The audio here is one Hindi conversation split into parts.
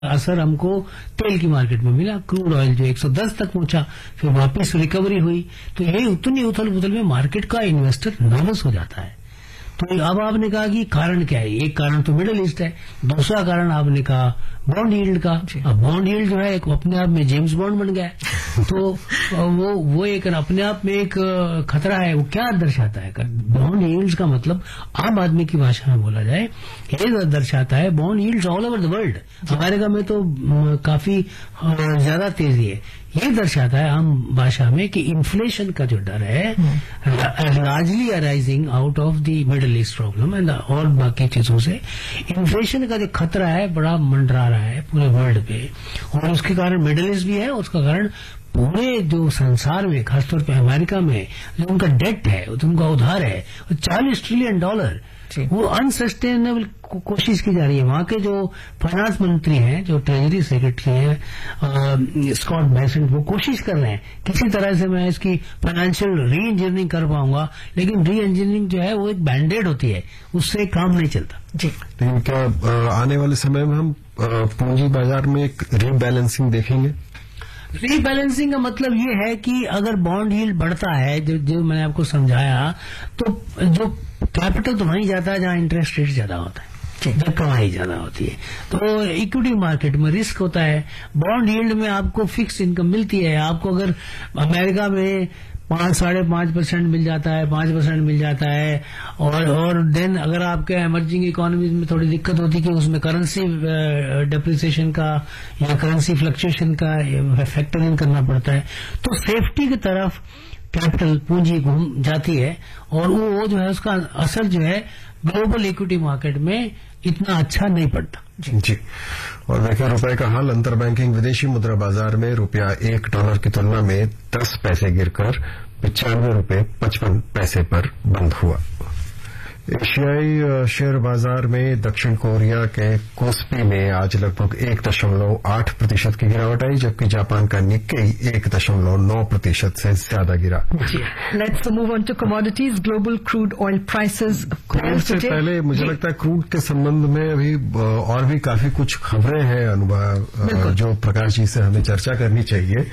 असर हमको तेल की मार्केट में मिला। क्रूड ऑयल जो 110 तक पहुंचा, फिर वापस रिकवरी हुई। तो ये उतनी उथल पुथल में मार्केट का इन्वेस्टर नर्वस हो जाता है। तो अब आपने कहा कि कारण क्या है? एक कारण तो मिडिल ईस्ट है, दूसरा कारण आपने कहा बॉन्ड यील्ड का। अब बॉन्ड यील्ड जो है एक अपने आप में जेम्स बॉन्ड बन गया है। तो वो एक अपने आप में एक खतरा है। वो क्या दर्शाता है? बॉन्ड यील्ड्स का मतलब आम आदमी की भाषा में बोला जाए, ये दर्शाता है bond yields all over the world. America में तो काफी ज्यादा तेजी है। ये दर्शाता है आम भाषा में कि इन्फ्लेशन का जो डर है largely arising out of the middle east problem and और बाकी चीजों से इन्फ्लेशन का जो खतरा है बड़ा मंडरा रहा है पूरे वर्ल्ड पे। और उसके कारण मिडिल ईस्ट भी है, उसका कारण पूरे जो संसार में, खासतौर पे अमेरिका में जो उनका डेट है, जो उनका उधार है, $40 ट्रिलियन, वो अनसस्टेनेबल कोशिश की जा रही है। वहां के जो फाइनेंस मंत्री हैं, जो ट्रेजरी सेक्रेटरी हैं स्कॉट बेसेंट, वो कोशिश कर रहे हैं किसी तरह से मैं इसकी फाइनेंशियल री इंजीनियरिंग कर पाऊंगा। लेकिन री इंजीनियरिंग जो है वो एक बैंडेड होती है, उससे काम नहीं चलता। जी, लेकिन क्या आने वाले समय में हम पूंजी बाजार में एक रीबैलेंसिंग देखेंगे? रीबैलेंसिंग का मतलब ये है कि अगर बॉन्ड यील्ड बढ़ता है, जो मैंने आपको समझाया, तो जो कैपिटल तो वहीं जाता है जहां इंटरेस्ट रेट ज्यादा होता है, जब कमाई ज्यादा होती है। तो इक्विटी मार्केट में रिस्क होता है, बॉन्ड यील्ड में आपको फिक्स इनकम मिलती है। आपको अगर अमेरिका में 5-5.5% मिल जाता है, 5% मिल जाता है, और देन अगर आपके इमर्जिंग इकोनॉमीज में थोड़ी दिक्कत होती है कि उसमें करेंसी डेप्रिसिएशन का या करेंसी फ्लक्चुएशन का फैक्टर इन करना पड़ता है, तो सेफ्टी की तरफ कैपिटल पूंजी घूम जाती है और वो जो है उसका असर जो है ग्लोबल इक्विटी मार्केट में इतना अच्छा नहीं पड़ता। जी। और देखिए रुपए का हाल, अंतर बैंकिंग विदेशी मुद्रा बाजार में रुपया $1 की तुलना में 10 पैसे गिरकर ₹95.55 पर बंद हुआ। एशियाई शेयर बाजार में दक्षिण कोरिया के कोस्पी में आज लगभग 1.8% की गिरावट आई, जबकि जापान का निक्केई 1.9% से ज्यादा गिरा। Let's move on to commodities. Global crude oil prices. इससे पहले मुझे लगता है क्रूड के संबंध में अभी और भी काफी कुछ खबरें हैं अनुभव, जो प्रकाश जी से हमें चर्चा करनी चाहिए।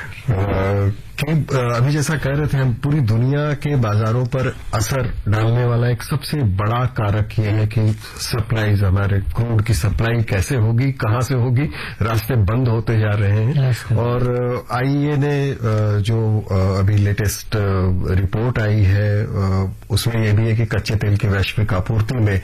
कि अभी जैसा कह रहे थे हम, पूरी दुनिया के बाजारों पर असर डालने वाला एक सबसे बड़ा कारक ये है कि सप्लाईज, हमारे क्रूड की सप्लाई कैसे होगी, कहां से होगी। रास्ते बंद होते जा रहे हैं। और आईईए ने जो अभी लेटेस्ट रिपोर्ट आई है उसमें यह भी है कि कच्चे तेल की वैश्विक आपूर्ति में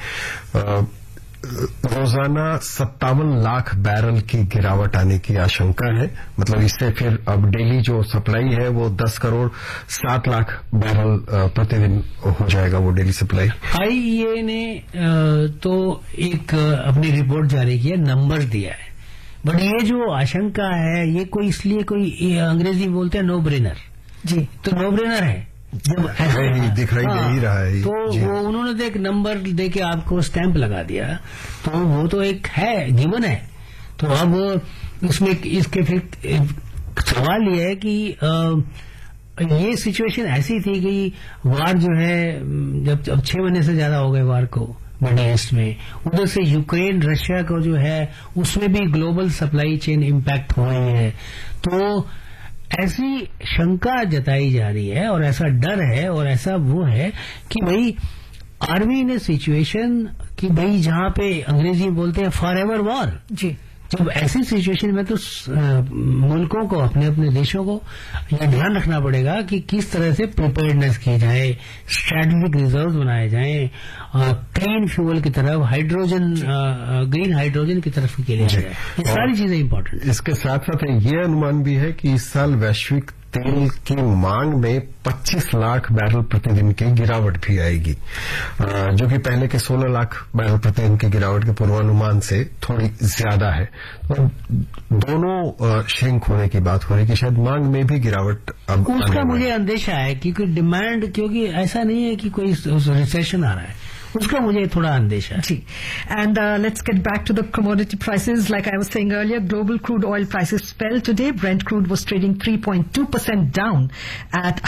रोजाना 57 लाख बैरल की गिरावट आने की आशंका है। मतलब इससे फिर अब डेली जो सप्लाई है वो 10 करोड़ 7 लाख बैरल प्रतिदिन हो जाएगा, वो डेली सप्लाई। आईईए ने तो एक अपनी रिपोर्ट जारी की है, नंबर्स दिया है, बट ये जो आशंका है ये कोई इसलिए कोई अंग्रेजी में बोलते हैं नो ब्रेनर। जी, तो नो ब्रेनर है जब दिखाई दे ही रहा है। तो वो उन्होंने तो एक नंबर देके आपको स्टैंप लगा दिया, तो वो तो एक है, गिवन है। तो अब इसमें इसके फिर सवाल ये है कि ये सिचुएशन ऐसी थी कि वार जो है जब 6 महीने से ज्यादा हो गए वार को मिडिल ईस्ट में, उधर से यूक्रेन रशिया को जो है उसमें भी ग्लोबल सप्लाई चेन इम्पैक्ट हो रही है। तो ऐसी शंका जताई जा रही है और ऐसा डर है और ऐसा वो है कि भाई are we in A situation कि भाई जहां पे अंग्रेजी में बोलते हैं फॉर एवर वॉर। जी, जब ऐसी सिचुएशन में तो मुल्कों को, अपने अपने देशों को यह ध्यान रखना पड़ेगा कि किस तरह से प्रिपेयर्डनेस की जाए, स्ट्रेटेजिक रिजर्व बनाए जाए, क्लीन फ्यूल की तरफ, हाइड्रोजन, ग्रीन हाइड्रोजन की तरफ के लिए जाए। ये सारी चीजें इंपॉर्टेंट। इसके साथ साथ ये अनुमान भी है कि इस साल वैश्विक तेल की मांग में 25 लाख बैरल प्रतिदिन की गिरावट भी आएगी, जो कि पहले के 16 लाख बैरल प्रतिदिन की गिरावट के पूर्वानुमान से थोड़ी ज्यादा है। तो दोनों श्रिंक होने की बात हो रही है कि शायद मांग में भी गिरावट अब उसका मुझे अंदेशा है, क्योंकि डिमांड, क्योंकि ऐसा नहीं है कि कोई रिसेशन आ रहा है, उसका मुझे थोड़ा अंदेशा है। जी, and let's get back to the commodity prices. Like I was saying earlier, global crude oil prices fell today. Brent crude was trading 3.2% down at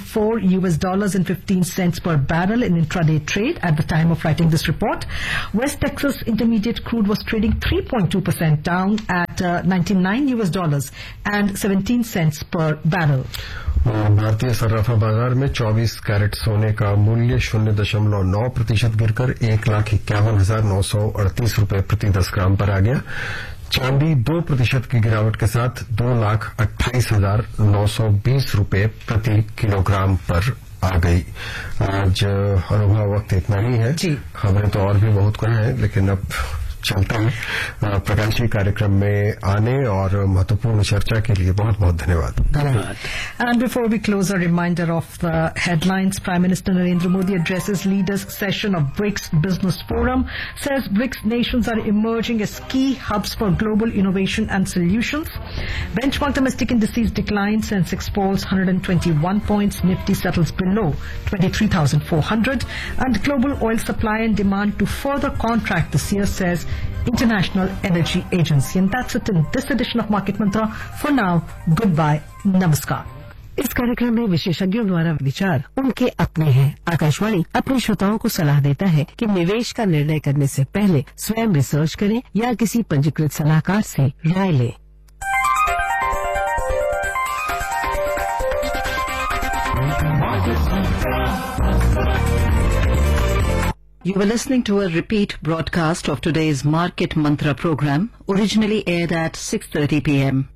$104.15 per barrel in intraday trade at the time of writing this report. West Texas Intermediate crude was trading 3.2% down at $99.17 per barrel. भारतीय सर्राफा बाजार में 24 कैरेट सोने का मूल्य 0.9% गिरकर 1,51,938 रुपए प्रति 10 ग्राम पर आ गया। चांदी 2% की गिरावट के साथ 2,28,920 रुपए प्रति किलोग्राम पर आ गई। आज अनुभव वक्त इतना ही है। खबरें तो और भी बहुत कुछ हैं, लेकिन अब चलते हैं। प्रकाश जी, कार्यक्रम में आने और महत्वपूर्ण चर्चा के लिए बहुत बहुत धन्यवाद। And before we close, a reminder of the headlines. Prime Minister Narendra Modi addresses leaders' session of BRICS Business Forum, says BRICS nations are emerging as key hubs for global innovation and solutions. Benchmark domestic indices decline. Sensex falls 121 points. Nifty settles below 23,400. And global oil supply and demand to further contract this year, says International Energy Agency. And that's it in this edition of Market Mantra. For now, goodbye. Namaskar. इस कार्यक्रम में विशेषज्ञों द्वारा विचार उनके अपने हैं। आकाशवाणी अपने श्रोताओं को सलाह देता है कि निवेश का निर्णय करने से पहले स्वयं रिसर्च करें या किसी पंजीकृत सलाहकार से राय लें। You were listening to a repeat broadcast of today's Market Mantra program, originally aired at 6:30 p.m.